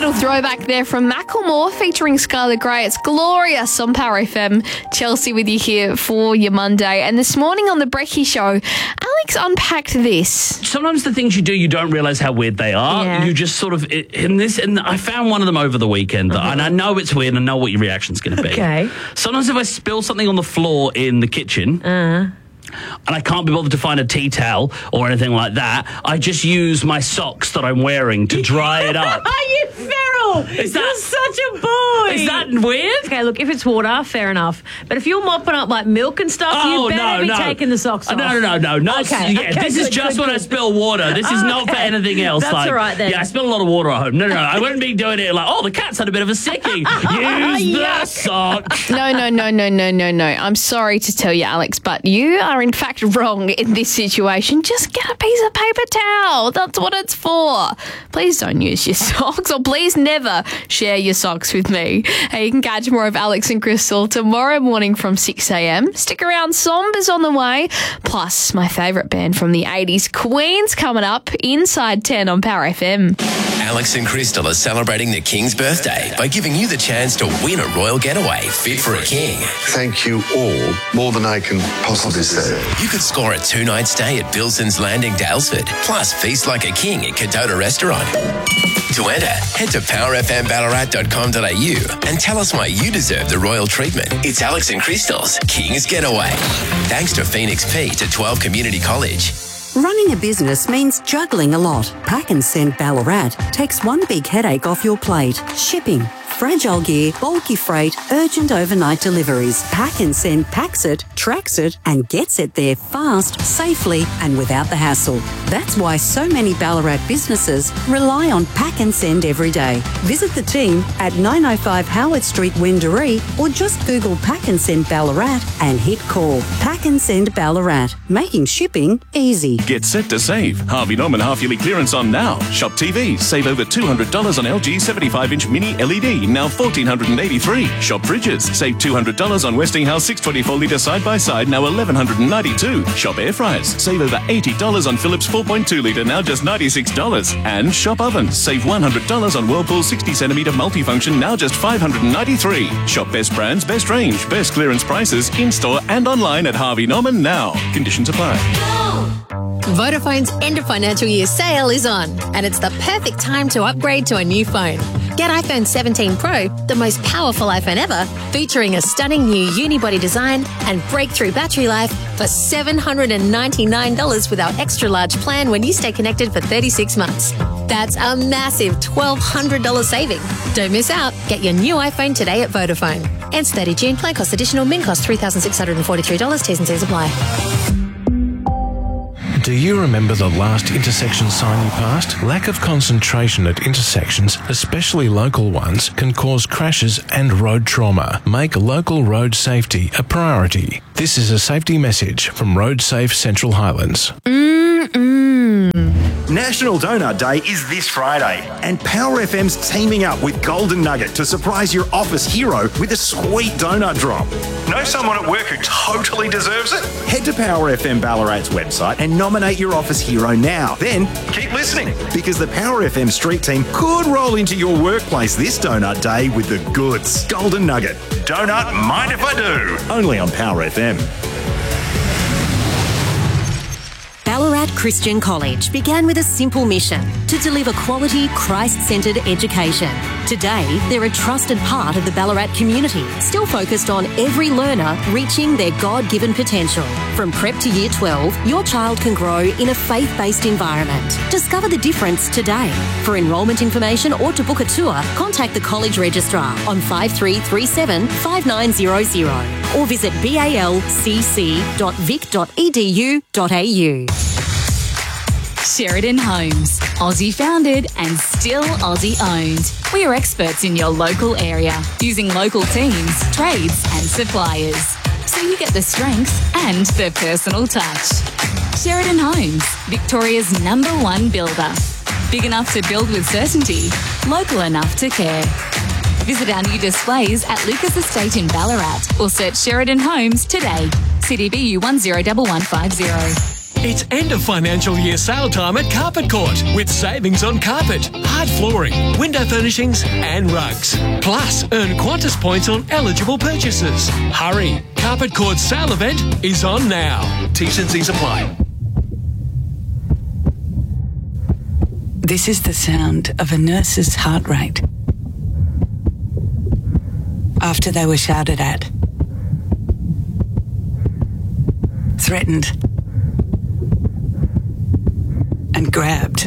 little throwback there from Macklemore featuring Skylar Grey. It's Glorious on Power FM. Chelsea with you here for your Monday. And this morning on The Brekkie Show, Alex unpacked this. Sometimes the things you do, you don't realise how weird they are. Yeah. You just sort of, and I found one of them over the weekend, and I know it's weird, and I know what your reaction's going to be. Okay. Sometimes if I spill something on the floor in the kitchen, and I can't be bothered to find a tea towel or anything like that, I just use my socks that I'm wearing to dry it up. Are you feral? You're such a boy. Is that weird? Okay, look, if it's water, fair enough. But if you're mopping up like milk and stuff, you better be taking the socks off. No. Not, this is just when I spill water. This is not for anything else. That's all right then. Yeah, I spill a lot of water at home. No. I wouldn't be doing it like, oh, the cat's had a bit of a sickie. Use the sock. No. I'm sorry to tell you, Alex, but you are in fact wrong in this situation. Just get a piece of paper towel. That's what it's for. Please don't use your socks, or please never share your socks with me. Hey, you can catch more of Alex and Crystal tomorrow morning from 6 a.m. Stick around, Somber's on the way. Plus, my favourite band from the 80s, Queen's, coming up inside 10 on Power FM. Alex and Crystal are celebrating the King's birthday by giving you the chance to win a royal getaway fit for a king. Thank you all, more than I can possibly say. You could score a 2-night stay at Bilson's Landing, Dalesford, plus feast like a king at Cadota Restaurant. To enter, head to powerfmballarat.com.au and tell us why you deserve the royal treatment. It's Alex and Crystal's King's Getaway. Thanks to Phoenix P to 12 Community College. Running a business means juggling a lot. Pack and Send Ballarat takes one big headache off your plate. Shipping, fragile gear, bulky freight, urgent overnight deliveries. Pack and Send packs it, tracks it, and gets it there fast, safely, and without the hassle. That's why so many Ballarat businesses rely on Pack and Send every day. Visit the team at 905 Howard Street, Windaree, or just Google Pack and Send Ballarat and hit call. Pack and Send Ballarat, making shipping easy. Get set to save. Harvey Norman half-yearly clearance on now. Shop TVs. Save over $200 on LG 75-inch mini LED, now $1,483. Shop fridges. Save $200 on Westinghouse 624-litre side-by-side, now $1,192. Shop air fryers. Save over $80 on Philips 4.2-litre, now just $96. And shop ovens. Save $100 on Whirlpool 60cm multifunction, now just $593. Shop best brands, best range, best clearance prices, in-store and online at Harvey Norman now. Conditions apply. Vodafone's end of financial year sale is on, and it's the perfect time to upgrade to a new phone. Get iPhone 17 Pro, the most powerful iPhone ever, featuring a stunning new unibody design and breakthrough battery life for $799 with our extra large plan when you stay connected for 36 months. That's a massive $1,200 saving. Don't miss out. Get your new iPhone today at Vodafone. Ends 30 June. Plan cost additional. Min cost $3,643. T's and C's apply. Do you remember the last intersection sign you passed? Lack of concentration at intersections, especially local ones, can cause crashes and road trauma. Make local road safety a priority. This is a safety message from Road Safe Central Highlands. National Donut Day is this Friday, and Power FM's teaming up with Golden Nugget to surprise your office hero with a sweet donut drop. Know someone at work who totally deserves it? Head to Power FM Ballarat's website and nominate your office hero now. Then keep listening, because the Power FM street team could roll into your workplace this Donut Day with the goods. Golden Nugget. Donut, mind if I do? Only on Power FM. Ballarat Christian College began with a simple mission to deliver quality, Christ-centred education. Today, they're a trusted part of the Ballarat community, still focused on every learner reaching their God-given potential. From prep to year 12, your child can grow in a faith-based environment. Discover the difference today. For enrolment information or to book a tour, contact the college registrar on 5337 5900 or visit balcc.vic.edu.au. Sheridan Homes, Aussie founded and still Aussie owned. We are experts in your local area, using local teams, trades and suppliers, so you get the strengths and the personal touch. Sheridan Homes, Victoria's #1 builder. Big enough to build with certainty, local enough to care. Visit our new displays at Lucas Estate in Ballarat or search Sheridan Homes today. CDBU 101150. It's end of financial year sale time at Carpet Court with savings on carpet, hard flooring, window furnishings and rugs. Plus, earn Qantas points on eligible purchases. Hurry, Carpet Court's sale event is on now. T's and C's apply. This is the sound of a nurse's heart rate after they were shouted at, threatened, and grabbed.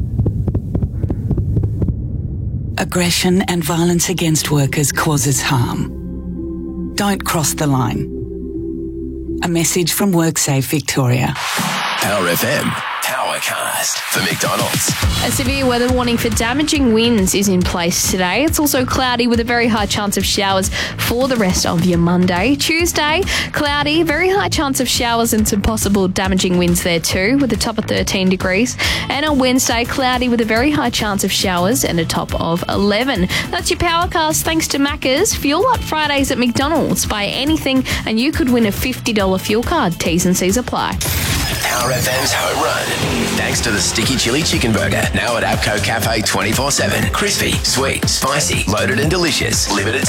Aggression and violence against workers causes harm. Don't cross the line. A message from WorkSafe Victoria. Power FM. Powercast for McDonald's. A severe weather warning for damaging winds is in place today. It's also cloudy with a very high chance of showers for the rest of your Monday. Tuesday, cloudy, very high chance of showers and some possible damaging winds there too, with a top of 13 degrees. And on Wednesday, cloudy with a very high chance of showers and a top of 11. That's your Powercast thanks to Macca's. Fuel up Fridays at McDonald's. Buy anything and you could win a $50 fuel card. T's and C's apply. Power FM's home run. Thanks to the Sticky Chili Chicken Burger, now at Apco Cafe 24/7. Crispy, sweet, spicy, loaded and delicious. Limited